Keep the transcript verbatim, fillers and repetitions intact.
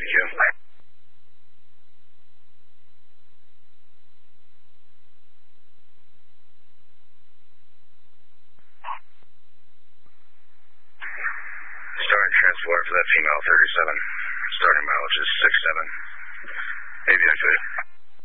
you. Starting transport for that female thirty-seven. Starting mileage is six seven. Avian food.